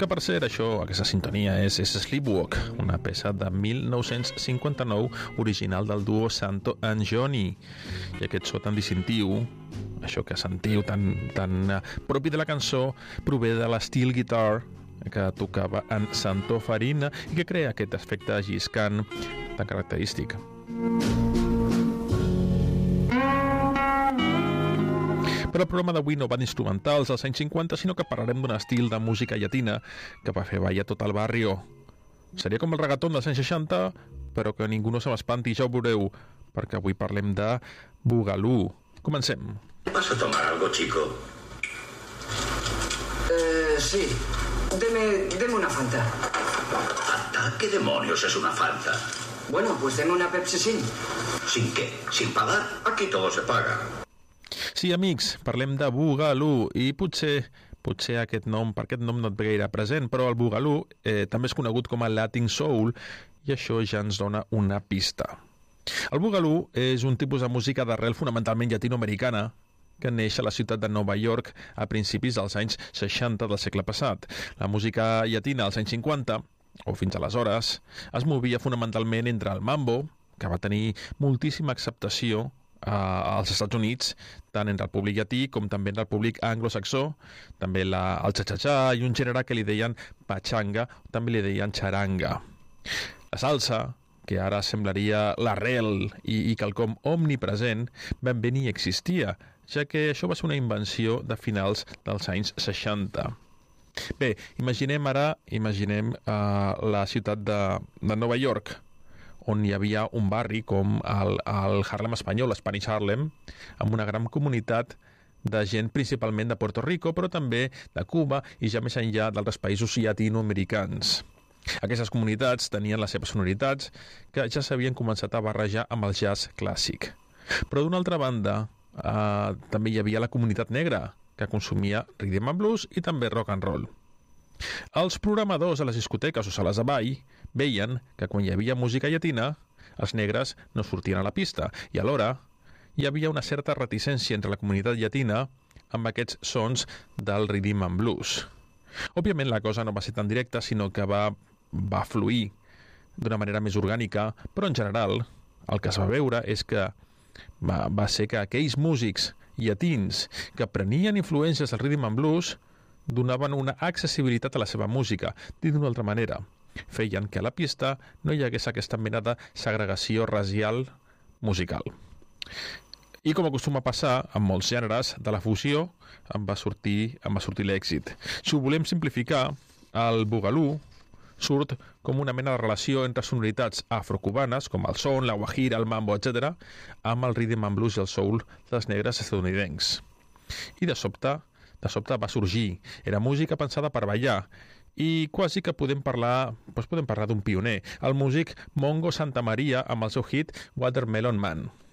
que per cert, aquesta sintonia és Sleepwalk, una peça de 1959 original del duo Santo and Johnny, i aquest so tan distintiu, això que sentiu tan propi de la cançó, prové de l'estil guitar que tocava en Santo Farina i que crea aquest efecte lliscant tan característic. Però el programa d'avui no va d'instrumentals als anys 50, sinó que parlarem d'un estil de música llatina que va fer ballar tot el barri. Seria com el reggaeton dels anys 60, però que ningú no se m'espanti, ja ho veureu, perquè avui parlem de Boogaloo. Comencem. ¿Vas a tomar algo, chico? Sí. Deme una Fanta. ¿Fanta? ¿Qué demonios es una Fanta? Bueno, pues deme una Pepsi sin. ¿Sin qué? ¿Sin pagar? Aquí todo se paga. Sí, amics, parlem de Boogaloo i potser per aquest nom no et ve gaire present, però el Boogaloo també és conegut com a Latin Soul i això ja ens dona una pista. El Boogaloo és un tipus de música d'arrel fonamentalment llatinoamericana que neix a la ciutat de Nova York a principis dels anys 60 del segle passat. La música llatina als anys 50, o fins aleshores, es movia fonamentalment entre el mambo, que va tenir moltíssima acceptació als Estats Units, tant entre el públic llatí com també entre el públic anglosaxó, també el cha-cha-cha i un gènere que li deien pachanga, també li deien charanga. La salsa, que ara semblaria l'arrel i quelcom omnipresent, ben bé ni existia, ja que això va ser una invenció de finals dels anys 60. Bé, imaginem la ciutat de Nova York, on hi havia un barri com el Harlem espanyol, l'Spanish Harlem, amb una gran comunitat de gent principalment de Puerto Rico, però també de Cuba i ja més enllà d'altres països llatinoamericans. Aquestes comunitats tenien les seves sonoritats que ja s'havien començat a barrejar amb el jazz clàssic. Però d'una altra banda, també hi havia la comunitat negra, que consumia rhythm and blues i també rock and roll. Els programadors a les discoteques o sales de ball veien que quan hi havia música llatina, els negres no sortien a la pista i alhora hi havia una certa reticència entre la comunitat llatina amb aquests sons del rhythm and blues. Òbviament la cosa no va ser tan directa, sinó que va fluir d'una manera més orgànica, però en general el que es va veure és que va ser que aquells músics llatins que prenien influències del rhythm and blues donaven una accessibilitat a la seva música, dit d'una altra manera. Feien que a la pista no hi hagués aquesta mena de segregació racial musical. I com acostuma a passar amb molts gèneres de la fusió, em va sortir l'èxit. Si ho volem simplificar, el Boogaloo surt com una mena de relació entre sonoritats afrocubanes, com el son, la guajira, el mambo, etc., amb el rhythm and blues i el soul dels negres estadounidencs. I de sobte va sorgir. Era música pensada per ballar i quasi que podem parlar d'un pioner, el músic Mongo Santamaria amb el seu hit Watermelon Man.